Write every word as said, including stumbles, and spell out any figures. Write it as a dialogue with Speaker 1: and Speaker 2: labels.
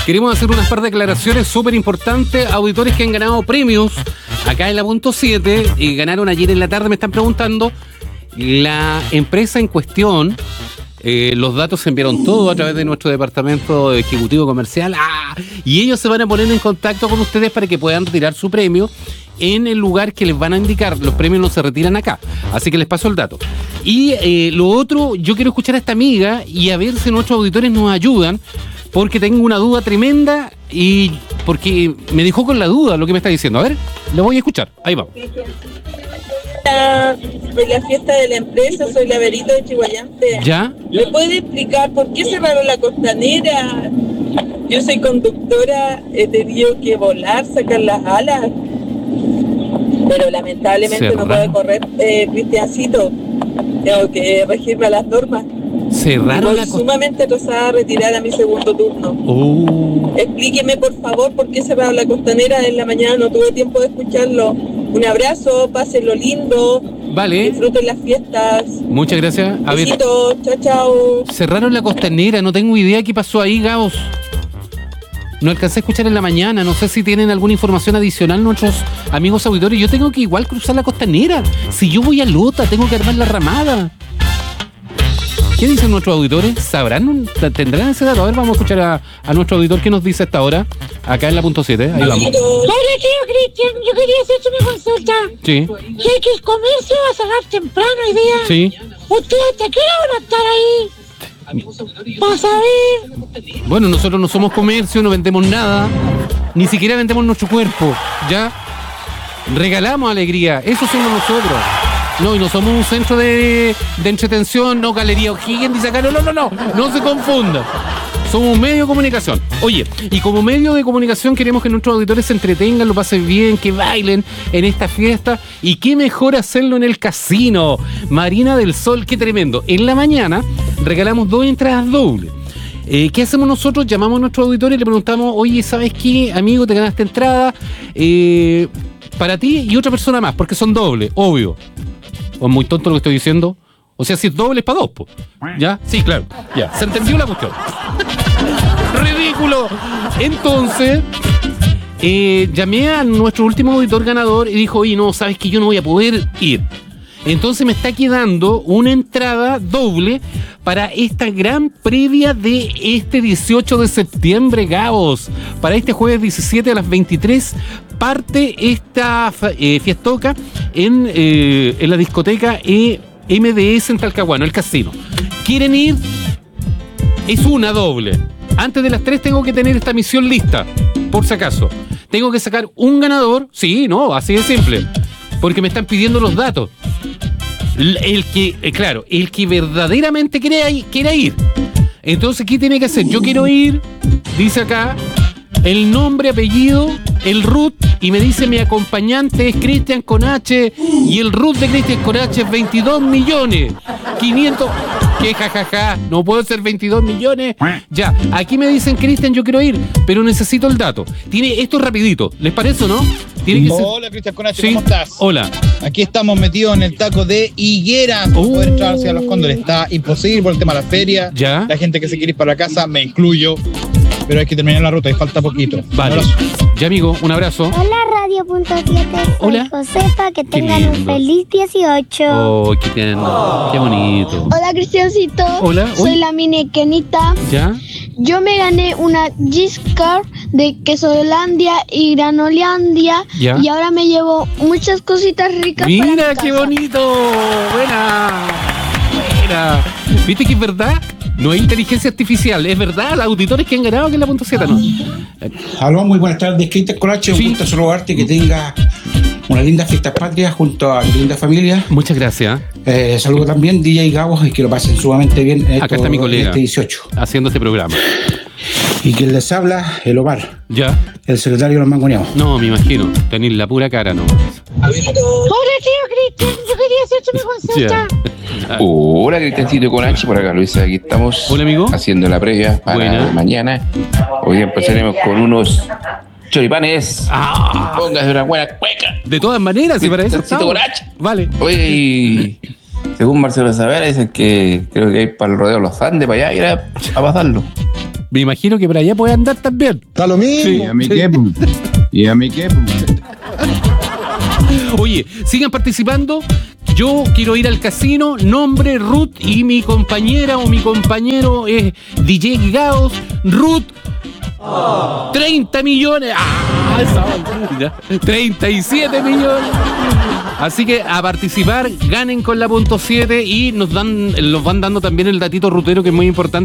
Speaker 1: queremos hacer unas par de declaraciones súper importantes. Auditores que han ganado premios acá en la punto siete y ganaron ayer en la tarde, me están preguntando. La empresa en cuestión, eh, los datos se enviaron todos a través de nuestro departamento ejecutivo comercial. ¡Ah! Y ellos se van a poner en contacto con ustedes para que puedan retirar su premio en el lugar que les van a indicar. Los premios no se retiran acá, así que les paso el dato. Y eh, lo otro, yo quiero escuchar a esta amiga y a ver si nuestros auditores nos ayudan, porque tengo una duda tremenda y porque me dejó con la duda lo que me está diciendo. A ver, lo voy a escuchar. Ahí vamos.
Speaker 2: Soy la fiesta de la empresa, soy la Verito de Chihuayante.
Speaker 1: ¿Ya?
Speaker 2: ¿Me puede explicar por qué cerraron la costanera? Yo soy conductora, he tenido que volar, sacar las alas, pero lamentablemente
Speaker 1: Cerrar.
Speaker 2: no puede correr eh, Cristiancito. Tengo que regirme a las normas.
Speaker 1: Cerraron
Speaker 2: Voy
Speaker 1: la co-
Speaker 2: sumamente atrasada a retirar a mi segundo turno.
Speaker 1: Oh.
Speaker 2: Explíqueme por favor por qué cerraron la costanera en la mañana, no tuve tiempo de escucharlo. Un abrazo, pásenlo lindo,
Speaker 1: Vale,
Speaker 2: disfruten las fiestas.
Speaker 1: muchas gracias. A ver,
Speaker 2: Besitos, chao, chao.
Speaker 1: cerraron la costanera, no tengo idea qué pasó ahí, Gabos. No alcancé a escuchar en la mañana, no sé si tienen alguna información adicional nuestros amigos auditores. Yo tengo que igual cruzar la costanera. Si yo voy a Lota, tengo que armar la ramada. ¿Qué dicen nuestros auditores? ¿Sabrán? ¿Tendrán ese dato? A ver, vamos a escuchar a, a nuestro auditor que nos dice hasta ahora, acá en la punto siete. Ahí vamos.
Speaker 3: Hola, tío Cristian, yo quería hacerte una consulta.
Speaker 1: Sí,
Speaker 3: ¿Qué que el comercio va a cerrar temprano hoy día?
Speaker 1: sí.
Speaker 3: ¿Ustedes hasta qué hora van a estar ahí? Para saber.
Speaker 1: Bueno, nosotros no somos comercio, no vendemos nada. Ni siquiera vendemos nuestro cuerpo, ¿ya? Regalamos alegría, eso somos nosotros. No, y no somos un centro de, de entretención, no Galería O'Higgins, dice acá, no, no, no, no, no se confunda. Somos un medio de comunicación. Oye, y como medio de comunicación queremos que nuestros auditores se entretengan, lo pasen bien, que bailen en esta fiesta. Y qué mejor hacerlo en el casino Marina del Sol, qué tremendo. En la mañana regalamos dos entradas dobles. Eh, ¿Qué hacemos nosotros? Llamamos a nuestros auditores y le preguntamos, oye, ¿sabes qué, amigo? Te ganaste entrada eh, para ti y otra persona más, porque son dobles, obvio. ¿O es muy tonto lo que estoy diciendo? O sea, si es doble es para dos, po. ¿Ya? Sí, claro. Ya. ¿Se entendió la cuestión? ¡Ridículo! Entonces, eh, llamé a nuestro último auditor ganador y dijo, oye, no, sabes que yo no voy a poder ir. Entonces me está quedando una entrada doble para esta gran previa de este dieciocho de septiembre, Gabos. Para este jueves diecisiete a las veintitrés parte esta eh, fiestoca en, eh, en la discoteca eh, M D S en Talcahuano, el casino. ¿Quieren ir? Es una doble. Antes de las tres tengo que tener esta misión lista, por si acaso. Tengo que sacar un ganador. Sí, no, así de simple. Porque me están pidiendo los datos. El que, eh, claro, el que verdaderamente quiera, quiera ir. Entonces, ¿qué tiene que hacer? Yo quiero ir, dice acá, el nombre, apellido, el root, y me dice mi acompañante es Cristian con H, y el root de Cristian con H es veintidós millones quinientos. ¿Qué jajaja? No puedo ser veintidós millones. Ya, aquí me dicen, Cristian, yo quiero ir, pero necesito el dato. Tiene esto rapidito, ¿les parece o no? Tiene que ser...
Speaker 4: Hola, Cristian Conache,
Speaker 1: ¿Sí?
Speaker 4: ¿cómo estás?
Speaker 1: Hola.
Speaker 4: Aquí estamos metidos en el taco de Higueras. Para
Speaker 1: Oh.
Speaker 4: poder entrar hacia Los Cóndores está imposible por el tema de la feria.
Speaker 1: Ya.
Speaker 4: La gente que se quiere ir para la casa, me incluyo. Pero hay que terminar la ruta y falta poquito.
Speaker 1: Vale.
Speaker 4: Un abrazo.
Speaker 1: Ya, amigo, un abrazo.
Speaker 5: Hola Radio Punto siete, soy
Speaker 1: Hola.
Speaker 5: Josefa, que tengan un
Speaker 1: lindo.
Speaker 5: feliz dieciocho.
Speaker 1: Oh, qué tierno, qué bonito.
Speaker 5: Hola Cristiancito,
Speaker 1: Hola,
Speaker 5: soy
Speaker 1: uy.
Speaker 5: la mini Kenita.
Speaker 1: ¿Ya?
Speaker 5: Yo me gané una gift card de Quesolandia y Granolandia
Speaker 1: Ya.
Speaker 5: y ahora me llevo muchas cositas ricas para
Speaker 1: Mira,
Speaker 5: mi
Speaker 1: qué
Speaker 5: casa.
Speaker 1: bonito. Buena. Buena. ¿Viste que es verdad? No es inteligencia artificial, es verdad. Los auditores que han ganado aquí en la punto siete, ¿no?
Speaker 6: Aló, muy buenas tardes, Cristian Conache,
Speaker 1: Sí.
Speaker 6: un gusto saludarte, que tenga una linda fiesta patria junto a tu linda familia.
Speaker 1: Muchas gracias.
Speaker 6: Eh, saludo también D J Gabos y que lo pasen sumamente bien en,
Speaker 1: Acá está mi colega.
Speaker 6: en este dieciocho.
Speaker 1: Haciendo este programa.
Speaker 6: Y quien les habla, el Omar,
Speaker 1: ¿Ya?
Speaker 6: el secretario de los mangoneados.
Speaker 1: No, me imagino. Tenéis la pura cara, ¿no?
Speaker 3: Hola, tío Cristian, yo quería hacerte una consulta.
Speaker 1: Ya.
Speaker 7: Hola, Cristiancito con H, por acá Luisa, aquí estamos.
Speaker 1: Hola, amigo.
Speaker 7: Haciendo la previa para
Speaker 1: Buena.
Speaker 7: mañana. Hoy empezaremos con unos choripanes.
Speaker 1: Ah,
Speaker 7: Póngase una buena cueca.
Speaker 1: de todas maneras, si para eso
Speaker 7: Cristiancito
Speaker 1: estamos.
Speaker 7: con H.
Speaker 1: Vale.
Speaker 7: Oye, y según Marcelo Savera, dicen que creo que hay para el rodeo de los Andes, para allá, ir a, a pasarlo.
Speaker 1: Me imagino que por allá puede andar también.
Speaker 8: Está lo mismo.
Speaker 1: Sí,
Speaker 9: ¿Y a mí qué? po? ¿Y a mí qué? po?
Speaker 1: Oye, sigan participando. Yo quiero ir al casino. Nombre Ruth y mi compañera o mi compañero es D J Gaos. Ruth. treinta millones. ¡Ah! Esa bandera. treinta y siete millones. Así que a participar, ganen con la punto siete y nos dan, nos van dando también el datito rutero que es muy importante.